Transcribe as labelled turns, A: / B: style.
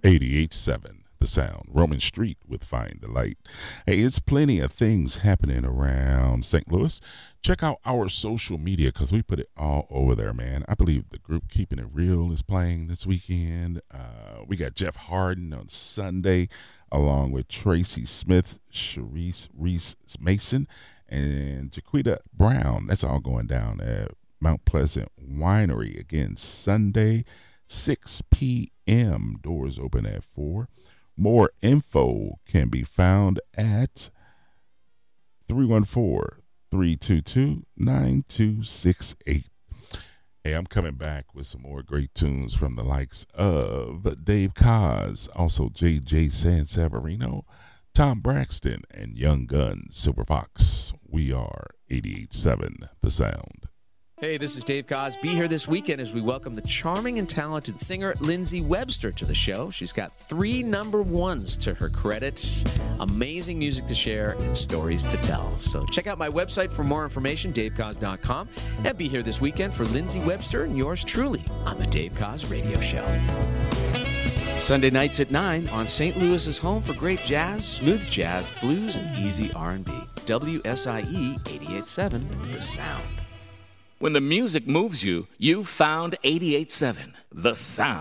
A: 88.7 The Sound, Roman Street with Find the Light. Hey, it's plenty of things happening around St. Louis. Check out our social media because we put it all over there, man. I believe the group Keeping It Real is playing this weekend. We got Jeff Harden on Sunday, along with Tracy Smith, Sharice Reese Mason, and Jaquita Brown. That's all going down at Mount Pleasant Winery again Sunday, 6 p.m. Doors open at 4. More info can be found at 314-322-9268. Hey, I'm coming back with some more great tunes from the likes of Dave Koz, also J.J. Sanseverino, Tom Braxton, and Young Gun, Silver Fox. We are 88.7 The Sound.
B: Hey, this is Dave Koz. Be here this weekend as we welcome the charming and talented singer Lindsey Webster to the show. She's got 3 number ones to her credit, amazing music to share, and stories to tell. So check out my website for more information, davekoz.com, and be here this weekend for Lindsey Webster and yours truly on the Dave Koz Radio Show. Sunday nights at 9 on St. Louis's home for great jazz, smooth jazz, blues, and easy R&B. WSIE 88.7 The Sound.
C: When the music moves you, you found 88.7 The Sound.